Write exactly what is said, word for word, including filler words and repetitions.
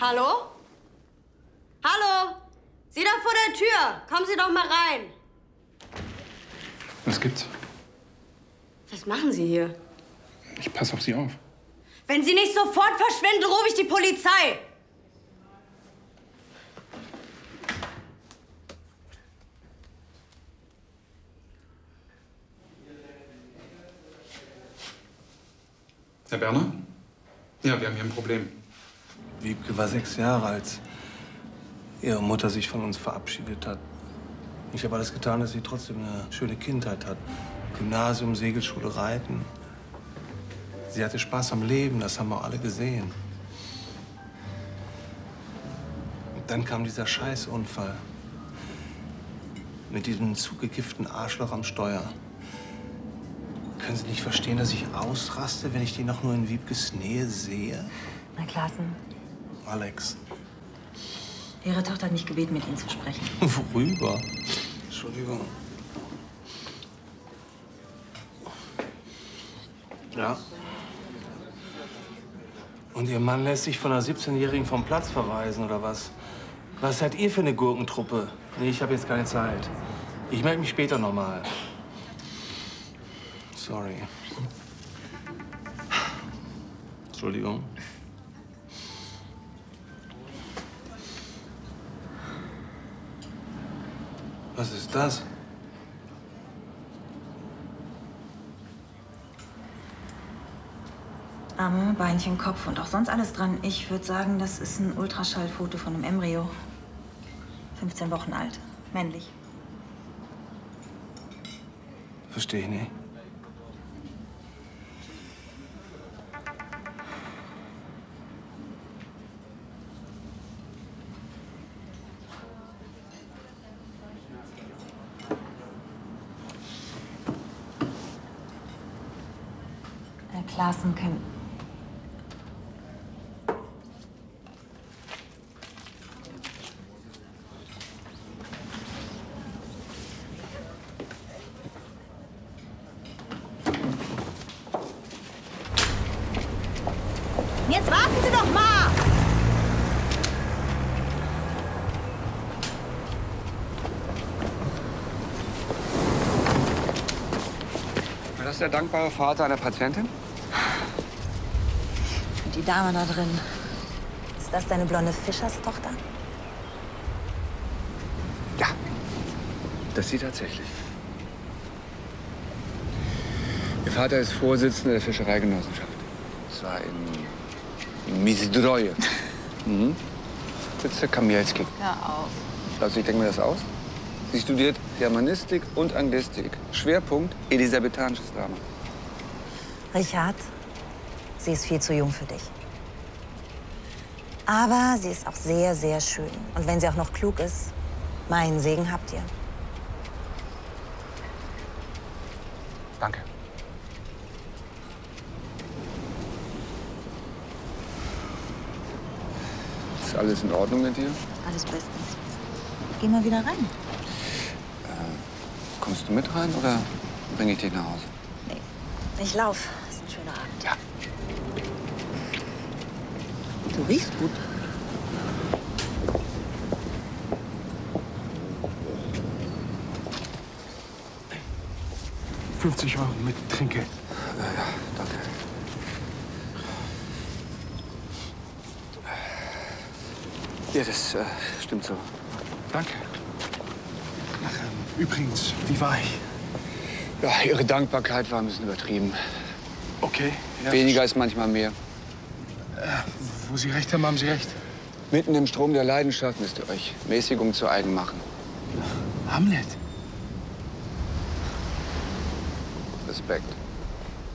Hallo? Hallo? Sie da vor der Tür. Kommen Sie doch mal rein. Was gibt's? Was machen Sie hier? Ich passe auf Sie auf. Wenn Sie nicht sofort verschwinden, rufe ich die Polizei. Herr Berner? Ja, wir haben hier ein Problem. Wiebke war sechs Jahre, als ihre Mutter sich von uns verabschiedet hat. Ich habe alles getan, dass sie trotzdem eine schöne Kindheit hat. Gymnasium, Segelschule, Reiten. Sie hatte Spaß am Leben, das haben wir alle gesehen. Und dann kam dieser Scheißunfall. Mit diesem zugekifften Arschloch am Steuer. Können Sie nicht verstehen, dass ich ausraste, wenn ich die noch nur in Wiebkes Nähe sehe? Herr Klaassen, Alex. Ihre Tochter hat mich gebeten, mit Ihnen zu sprechen. Worüber? Entschuldigung. Ja. Und Ihr Mann lässt sich von einer siebzehnjährigen vom Platz verweisen, oder was? Was seid ihr für eine Gurkentruppe? Nee, ich habe jetzt keine Zeit. Ich melde mich später noch mal. Sorry. Entschuldigung. Was ist das? Arme, Beinchen, Kopf und auch sonst alles dran. Ich würde sagen, das ist ein Ultraschallfoto von einem Embryo. fünfzehn Wochen alt. Männlich. Verstehe ich nicht. Herr Klaassen, können... Jetzt warten Sie doch mal! War das der dankbare Vater einer Patientin? Und die Dame da drin, ist das deine blonde Fischerstochter? Ja, das sie tatsächlich. Ihr Vater ist Vorsitzender der Fischereigenossenschaft. Das war in, in Mizdroje. Mhm. Sitzt der Kamielski. Hör auf. Also ich denke mir das aus. Sie studiert Germanistik und Anglistik. Schwerpunkt elisabethanisches Drama. Richard, sie ist viel zu jung für dich. Aber sie ist auch sehr, sehr schön. Und wenn sie auch noch klug ist, meinen Segen habt ihr. Danke. Ist alles in Ordnung mit dir? Alles bestens. Geh mal wieder rein. Kommst du mit rein oder bringe ich dich nach Hause? Nee, ich lauf. Das ist ein schöner Abend. Ja. Du riechst gut. fünfzig Euro mit Trinkgeld. Ja, ja, danke. Ja, das äh, stimmt so. Danke. Ach, ähm, übrigens, wie war ich? Ja, Ihre Dankbarkeit war ein bisschen übertrieben. Okay. Ja, Weniger ist manchmal mehr. Äh, wo Sie recht haben, haben Sie recht. Mitten im Strom der Leidenschaft müsst ihr euch Mäßigung zu eigen machen. Hamlet. Respekt.